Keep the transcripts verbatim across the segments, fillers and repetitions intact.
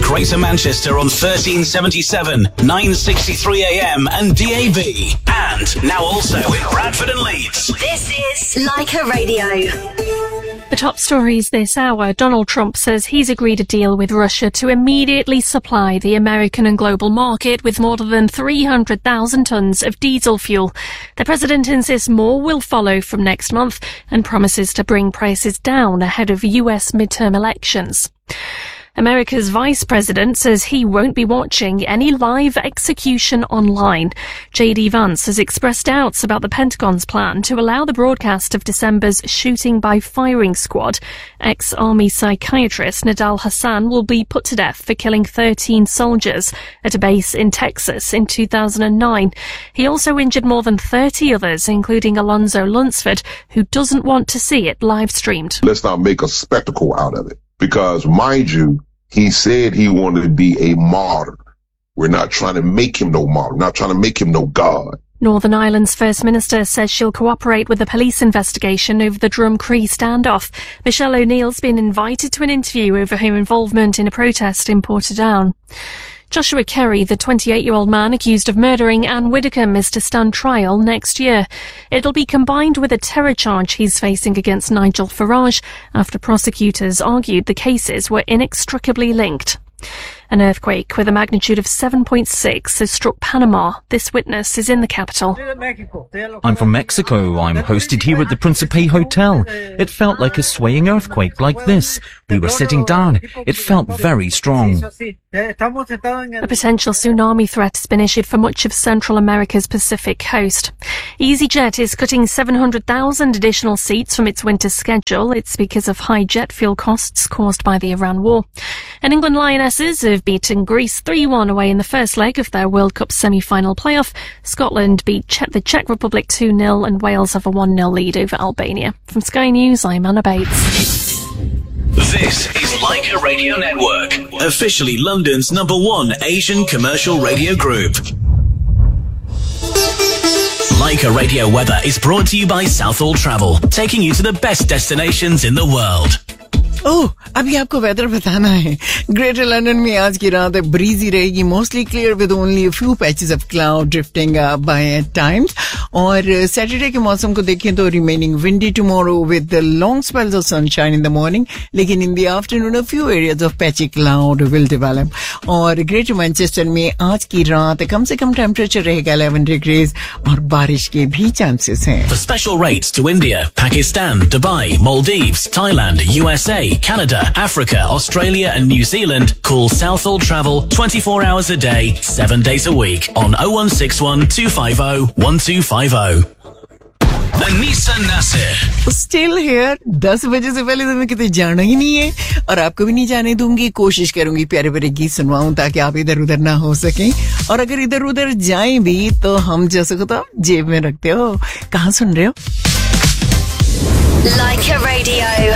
Greater Manchester on thirteen seventy-seven, nine sixty-three A M and D A B. And now also in Bradford and Leeds. This is Leica Radio. The top stories this hour. Donald Trump says he's agreed a deal with Russia to immediately supply the American and global market with more than three hundred thousand tonnes of diesel fuel. The president insists more will follow from next month and promises to bring prices down ahead of U S midterm elections. America's vice president says he won't be watching any live execution online. J D Vance has expressed doubts about the Pentagon's plan to allow the broadcast of December's shooting by firing squad. Ex-army psychiatrist Nidal Hassan will be put to death for killing thirteen soldiers at a base in Texas in two thousand nine. He also injured more than thirty others, including Alonzo Lunsford, who doesn't want to see it live streamed. Let's not make a spectacle out of it. Because, mind you, he said he wanted to be a martyr. We're not trying to make him no martyr. We're not trying to make him no god. Northern Ireland's First Minister says she'll cooperate with the police investigation over the Drumcree standoff. Michelle O'Neill's been invited to an interview over her involvement in a protest in Portadown. Joshua Kerry, the twenty-eight-year-old man accused of murdering Anne Widdecombe, is to stand trial next year. It'll be combined with a terror charge he's facing against Nigel Farage after prosecutors argued the cases were inextricably linked. An earthquake with a magnitude of seven point six has struck Panama. This witness is in the capital. I'm from Mexico. I'm hosted here at the Principe Hotel. It felt like a swaying earthquake like this. We were sitting down. It felt very strong. A potential tsunami threat has been issued for much of Central America's Pacific coast. EasyJet is cutting seven hundred thousand additional seats from its winter schedule. It's because of high jet fuel costs caused by the Iran war. And England Lionesses have beaten Greece three one away in the first leg of their World Cup semi-final playoff. Scotland beat Czech, the Czech Republic two nil and Wales have a one nil lead over Albania. From Sky News, I'm Anna Bates. This is Leica Radio Network, officially London's number one Asian commercial radio group. Leica Radio Weather is brought to you by Southall Travel, taking you to the best destinations in the world. ओह अभी आपको weather बताना है. Greater London में आज की रात breezy रहेगी, mostly clear with only a few patches of cloud drifting by eight times. और सैटरडे के मौसम को देखें तो remaining windy tomorrow with long spells of sunshine in the morning, लेकिन in the afternoon a few areas of patchy cloud will develop. और greater Manchester में आज की रात कम से कम टेम्परेचर रहेगा इलेवन डिग्रीज और बारिश के भी चांसेस हैं. For special rates to India, Pakistan, Dubai, Maldives, Thailand, U S A, Canada, Africa, Australia and New Zealand, call Southall Travel twenty-four hours a day, seven days a week on oh one six one, two five oh, one two five oh. The Nissan Nasir. Still here. दस बजे से पहले तो मैं कितने जाना ही नहीं है और आपको भी नहीं जाने दूंगी. कोशिश करूंगी प्यारे प्यारे गीत सुनवाऊं ताकि आप इधर उधर ना हो सकें. और अगर इधर उधर जाएं भी तो हम जैसे को तो जेब में रखते हो. कहाँ सुन रहे हो? Leica Radio.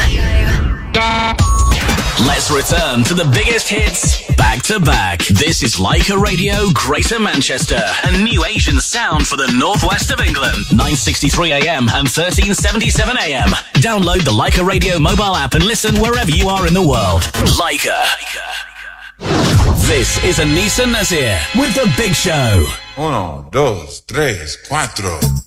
Let's return to the biggest hits back to back. This is Leica Radio, Greater Manchester, a new Asian sound for the northwest of England. nine sixty-three A M and thirteen seventy-seven A M. Download the Leica Radio mobile app and listen wherever you are in the world. Leica. This is a Nissan Nasir with The Big Show. Uno, dos, tres, cuatro.